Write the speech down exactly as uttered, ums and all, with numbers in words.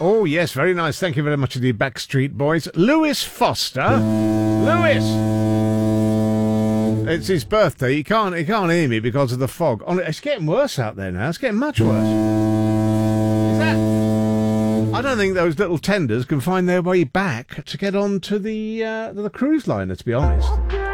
Oh, yes, very nice. Thank you very much indeed, Backstreet Boys. Lewis Foster. Lewis! It's his birthday. He can't, he can't hear me because of the fog. Oh, it's getting worse out there now. It's getting much worse. Is that... I don't think those little tenders can find their way back to get on to the, uh, the cruise liner, to be honest.